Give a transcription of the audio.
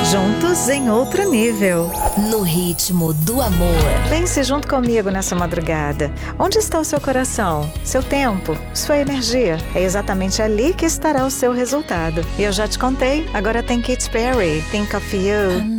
Juntos em outro nível. No ritmo do amor. Pense junto comigo nessa madrugada. Onde está o seu coração? Seu tempo? Sua energia? É exatamente ali que estará o seu resultado. E eu já te contei, agora tem Katy Perry, Think of You.